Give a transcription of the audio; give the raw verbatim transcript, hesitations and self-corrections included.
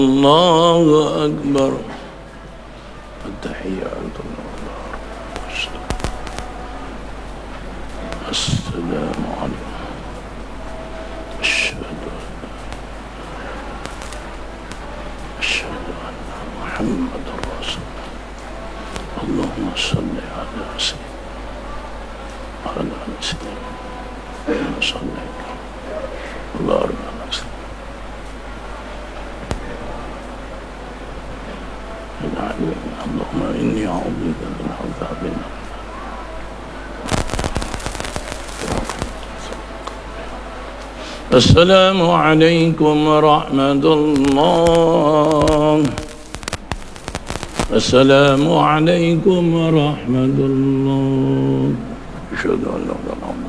الله أكبر. التحيات لله. السلام عليكم. أشهد أشهد أن محمد رسول الله. اللهم صل على سيدنا وعلى آل سيدنا صل وبارك على سيدنا. اللهم إني أعوذ بك من عذاب النار. السلام عليكم ورحمة الله. السلام عليكم ورحمة الله. أشهد أن لا إله إلا الله